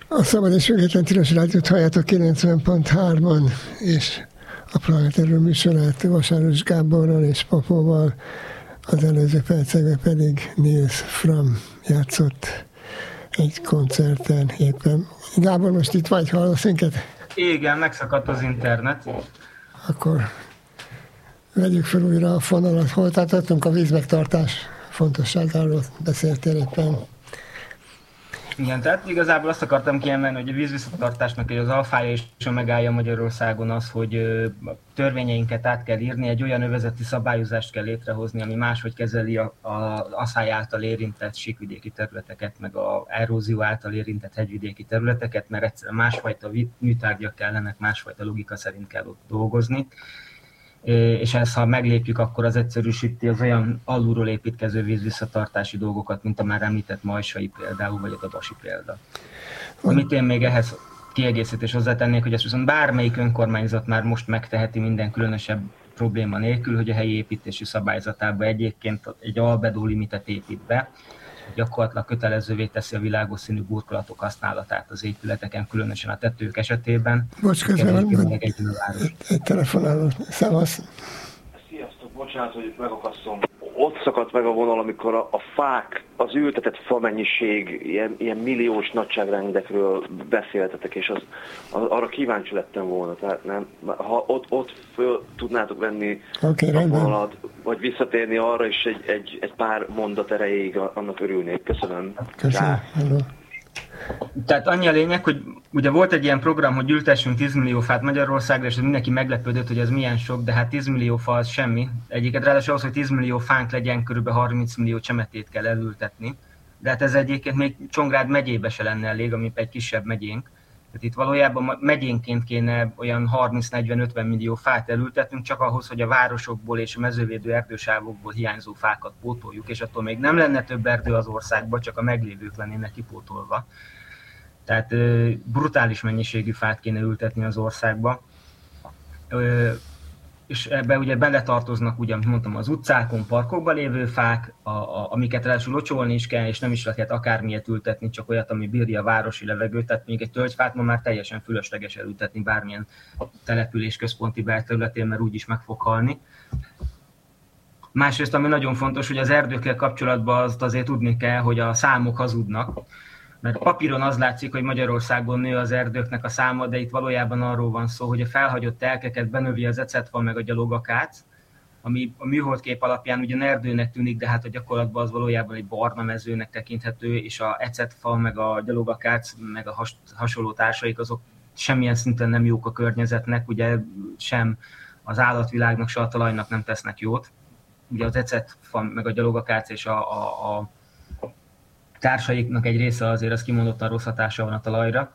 A Szabad és Független Tilos Rádiót halljátok 90.3-on, és a Planet Erről műsorát Vasáros Gáborral és Popóval, az előző percekben pedig Nils Fram játszott egy koncerten éppen. Gábor, most itt vagy, hallasz minket? Igen, megszakadt az internet. Akkor vegyük fel újra a fonalat. Hol tartottunk? A vízmegtartás fontosságáról beszéltél éppen. Igen, tehát igazából azt akartam kiemelni, hogy a vízvisszatartásnak az alfája és a megállja Magyarországon az, hogy törvényeinket át kell írni, egy olyan övezeti szabályozást kell létrehozni, ami máshogy kezeli az asszály által érintett síkvidéki területeket, meg az erózió által érintett hegyvidéki területeket, mert egyszerűen másfajta műtárgyak kellenek, másfajta logika szerint kell ott dolgozni. És ezt, ha meglépjük, akkor az egyszerűsíti az olyan alulról építkező vízvisszatartási dolgokat, mint a már említett majsai például, vagy a dabasi példa. Amit én még ehhez kiegészítés hozzátennék, hogy ezt viszont bármelyik önkormányzat már most megteheti minden különösebb probléma nélkül, hogy a helyi építési szabályzatába egyébként egy albedó limitet épít be, gyakorlatilag kötelezővé teszi a világos színű burkolatok használatát az épületeken, különösen a tetők esetében. Bocs, közben van egy telefonáló. Szevasz! Sziasztok, bocsánat, hogy megakasztom. Ott szakadt meg a vonal, amikor a fák, az ültetett fa mennyiség, ilyen milliós nagyságrendekről beszéltetek, és arra kíváncsi lettem volna. Tehát nem, ha ott föl tudnátok venni a vonalat, vagy visszatérni arra is egy pár mondat erejéig, annak örülnék. Köszönöm. Köszönöm. Tehát annyi a lényeg, hogy ugye volt egy ilyen program, hogy ültessünk 10 millió fát Magyarországra, és mindenki meglepődött, hogy ez milyen sok, de hát 10 millió fa az semmi. Egyiket ráadásul ahhoz, hogy 10 millió fánk legyen, kb. 30 millió csemetét kell elültetni. De hát ez egyébként még Csongrád megyébe se lenne elég, ami egy kisebb megyénk. Tehát itt valójában megyénként kéne olyan 30-40-50 millió fát elültetnünk, csak ahhoz, hogy a városokból és a mezővédő erdősávokból hiányzó fákat pótoljuk, és attól még nem lenne több erdő az országban, csak a meglévők lennének kipótolva. Tehát brutális mennyiségű fát kéne ültetni az országba. És ebbe ugye beletartoznak, ugye, amit mondtam, az utcákon, parkokban lévő fák, amiket ráadásul locsolni is kell, és nem is lehet akármilyet ültetni, csak olyat, ami bírja a városi levegőt. Tehát mondjuk egy tölgyfát ma már teljesen fölösleges elültetni bármilyen település központi belterületén, mert úgyis meg fog halni. Másrészt, ami nagyon fontos, hogy az erdőkkel kapcsolatban azt azért tudni kell, hogy a számok hazudnak. Mert papíron az látszik, hogy Magyarországon nő az erdőknek a száma, de itt valójában arról van szó, hogy a felhagyott telkeket benövi az ecetfa meg a gyalogakác, ami a műholdkép alapján ugyan erdőnek tűnik, de hát a gyakorlatban az valójában egy barna mezőnek tekinthető, és a ecetfa meg a gyalogakác meg a hasonló társaik azok semmilyen szinten nem jók a környezetnek, ugye sem az állatvilágnak, se a talajnak nem tesznek jót. Ugye az ecetfa meg a gyalogakác és a társaiknak egy része azért az kimondottan rossz hatása van a talajra.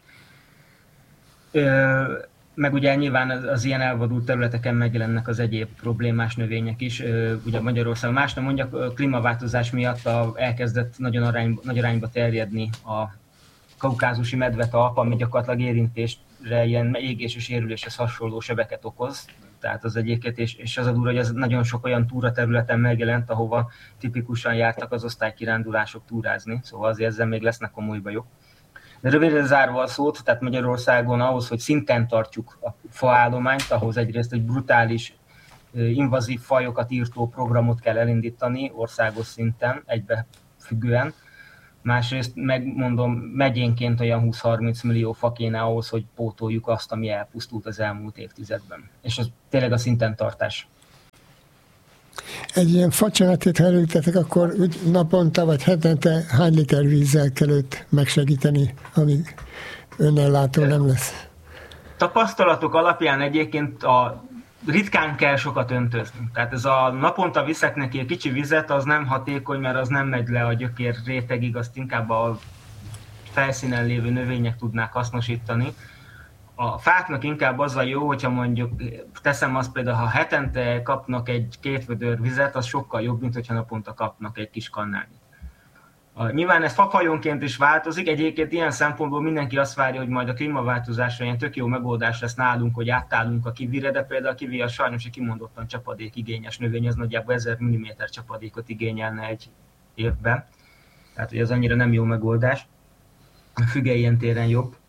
Meg ugye nyilván az ilyen elvadult területeken megjelennek az egyéb problémás növények is. Ugye Magyarországon más nem mondjak, a klímaváltozás miatt elkezdett nagy arányba terjedni a kaukázusi medvetalp, ami gyakorlatilag érintésre, ilyen égés és érüléshez hasonló sebeket okoz. Tehát az egyiket, és az a durva, hogy ez nagyon sok olyan túraterületen megjelent, ahova tipikusan jártak az osztálykirándulások túrázni, szóval azért ezzel még lesznek komoly bajok. De rövidre zárva a szót, tehát Magyarországon ahhoz, hogy szinten tartjuk a faállományt, ahhoz egyrészt egy brutális, invazív fajokat írtó programot kell elindítani országos szinten, egybefüggően. Másrészt megmondom, megyénként olyan 20-30 millió fa kéne ahhoz, hogy pótoljuk azt, ami elpusztult az elmúlt évtizedben. És az tényleg a szinten tartás. Egy ilyen facsemetét, ha elültetek, akkor úgy naponta vagy hetente hány liter vízzel kell őt megsegíteni, amíg önellátó nem lesz? Tapasztalatok alapján egyébként ritkán kell sokat öntözni. Tehát ez a naponta viszek neki egy kicsi vizet, az nem hatékony, mert az nem megy le a gyökér rétegig, azt inkább a felszínen lévő növények tudnák hasznosítani. A fáknak inkább az a jó, hogyha mondjuk teszem azt például, ha hetente kapnak egy-két vödör vizet, az sokkal jobb, mint hogyha naponta kapnak egy kis kannálnyit. Nyilván ez fafajonként is változik, egyébként ilyen szempontból mindenki azt várja, hogy majd a klímaváltozásra ilyen tök jó megoldás lesz nálunk, hogy átállunk a kivire, de például a kivi az sajnos egy kimondottan csapadékigényes növény, az nagyjából 1000 mm csapadékot igényelne egy évben. Tehát, hogy ez annyira nem jó megoldás. A füge ilyen téren jobb.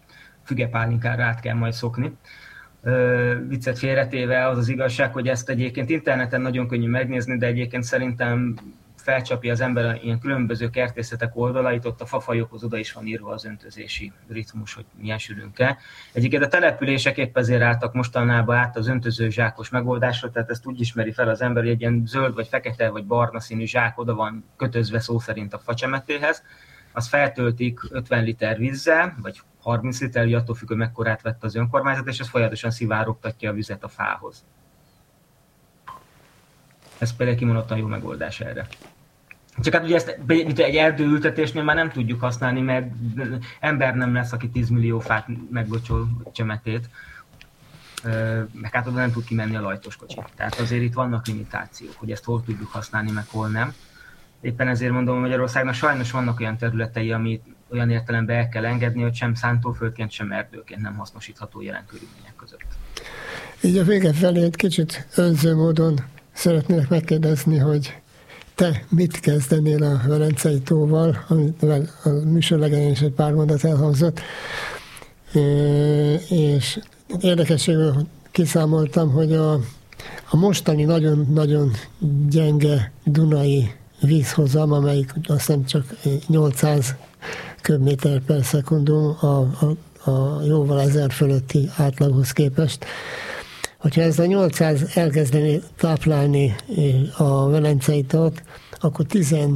fügepálinkára át kell majd szokni. Viccet félretéve az az igazság, hogy ezt egyébként interneten nagyon könnyű megnézni, de egyébként szerintem felcsapja az ember ilyen különböző kertészetek oldalait, ott a fafajokhoz oda is van írva az öntözési ritmus, hogy milyen sűrűn kell. Egyébként a települések épp ezért álltak mostanában át az öntöző zsákos megoldásra, tehát ezt úgy ismeri fel az ember, hogy egy ilyen zöld, vagy fekete, vagy barna színű zsák oda van kötözve szó szerint a facsemetéhez, azt feltöltik 50 liter vízzel, vagy 30 liter, attól függ, hogy mekkorát vett az önkormányzat, és ez folyamatosan szivárogtatja a vizet a fához. Ez például kimondottan jó megoldás erre. Csak hát ugye ezt egy erdőültetésnél már nem tudjuk használni, mert ember nem lesz, aki 10 millió fát megbocsol csemetét, meg hát oda nem tud kimenni a lajtos kocsi. Tehát azért itt vannak limitációk, hogy ezt hol tudjuk használni, meg hol nem. Éppen ezért mondom, hogy Magyarországnak sajnos vannak olyan területei, amit olyan értelemben el kell engedni, hogy sem szántóföldként, sem erdőként nem hasznosítható jelen körülmények között. Így a vége felé kicsit önző módon szeretnék megkérdezni, hogy te mit kezdenél a Velencei tóval, amivel a műsor legelején is egy pár mondat elhangzott, és érdekességül kiszámoltam, hogy a mostani nagyon-nagyon gyenge dunai vízhozam, amelyik azt hiszem csak 800 köbméter per szekundum a jóval 1000 fölötti átlaghoz képest. Hogyha ez a 800 elkezdeni táplálni a Velencei tót, akkor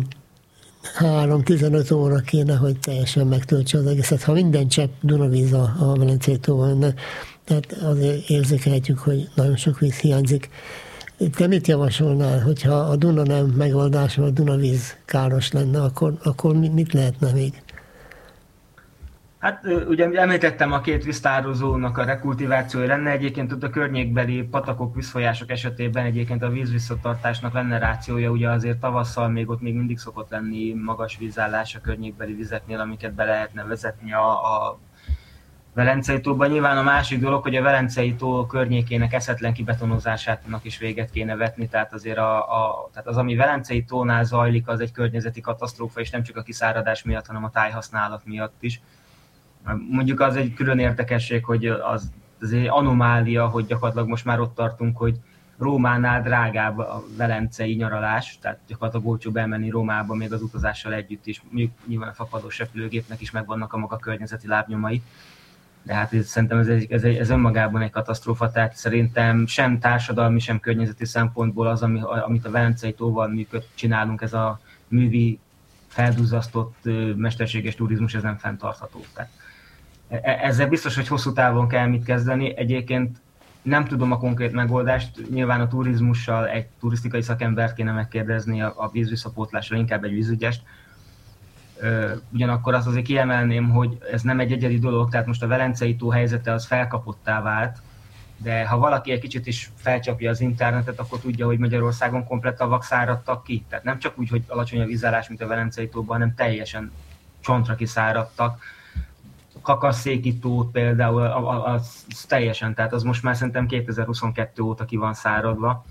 13-15 óra kéne, hogy teljesen megtöltse az egészet, ha minden csepp Dunavíz a Velencei tóban lenne. Tehát azért érzékelhetjük, hogy nagyon sok víz hiányzik. Te mit javasolnál, hogyha a Duna nem megoldás, vagy a Dunavíz káros lenne, akkor mit lehetne még? Hát ugye említettem a két víztározónak a rekultivációja lenne, egyébként ott a környékbeli patakok, vízfolyások esetében egyébként a vízvisszatartásnak lenne rációja, ugye azért tavasszal még ott még mindig szokott lenni magas vízállás a környékbeli vizeknél, amiket be lehetne vezetni a Velencei tóban. Nyilván a másik dolog, hogy a Velencei tó környékének eszetlen kibetonozásának is véget kéne vetni, tehát azért tehát az, ami Velencei tónál zajlik, az egy környezeti katasztrófa, és nem csak a kiszáradás miatt, hanem a tájhasználat miatt is. Mondjuk az egy külön érdekesség, hogy az egy anomália, hogy gyakorlatilag most már ott tartunk, hogy Rómánál drágább a velencei nyaralás, tehát gyakorlatilag olcsóbb elmenni Rómába még az utazással együtt is. Nyilván a fapados repülőgépnek is megvannak a maga környezeti lábnyomai, de hát szerintem ez önmagában egy katasztrófa, tehát szerintem sem társadalmi, sem környezeti szempontból az, amit a Velencei tóval csinálunk, ez a művi felduzzasztott mesterséges turizmus, ez nem fenntartható. Tehát ezzel biztos, hogy hosszú távon kell mit kezdeni. Egyébként nem tudom a konkrét megoldást, nyilván a turizmussal egy turisztikai szakembert kéne megkérdezni, a vízvisszapótlásra inkább egy vízügyest. Ugyanakkor azt azért kiemelném, hogy ez nem egy egyedi dolog, tehát most a Velencei tó helyzete az felkapottá vált, de ha valaki egy kicsit is felcsapja az internetet, akkor tudja, hogy Magyarországon komplett tavak száradtak ki. Tehát nem csak úgy, hogy alacsony a vízállás, mint a Velencei tóban, hanem teljesen csontra kiszáradtak. Kakasszéki tót például, az teljesen, tehát az most már szerintem 2022 óta ki van száradva.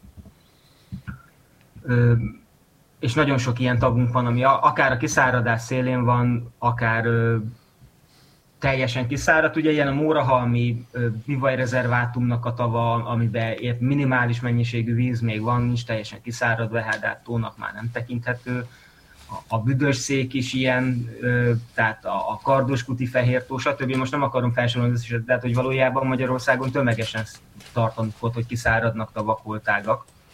És nagyon sok ilyen tavunk van, ami akár a kiszáradás szélén van, akár teljesen kiszáradt. Ugye ilyen a Mórahalmi bivajrezervátumnak a tava, amiben minimális mennyiségű víz még van, nincs teljesen kiszáradva, hát tónak már nem tekinthető. A Büdös-szék is ilyen, tehát a Kardoskuti Fehértó, stb. Most nem akarom felsorolni ezt is, tehát hogy valójában Magyarországon tömegesen tartanak ott, hogy kiszáradnak tavak, holtágak.